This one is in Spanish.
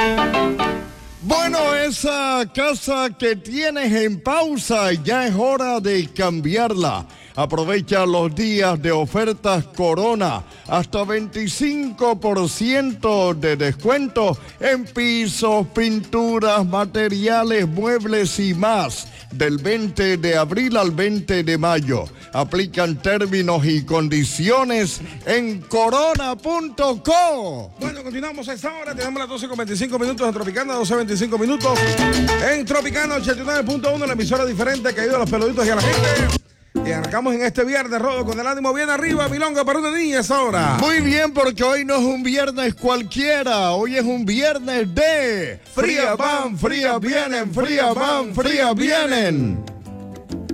Bueno, esa casa que tienes en pausa ya es hora de cambiarla. Aprovecha los días de ofertas Corona, hasta 25% de descuento en pisos, pinturas, materiales, muebles y más. Del 20 de abril al 20 de mayo. Aplican términos y condiciones en corona.co. Bueno, continuamos a esta hora. Tenemos las 12:25 en Tropicana, 12:25 en Tropicana 89.1, la emisora diferente que ayuda a los peluditos y a la gente. Y arrancamos en este viernes, Rodo, con el ánimo bien arriba, milonga para una niña esa hora. Muy bien, porque hoy no es un viernes cualquiera, hoy es un viernes de Frías van, frías vienen, frías van, frías vienen.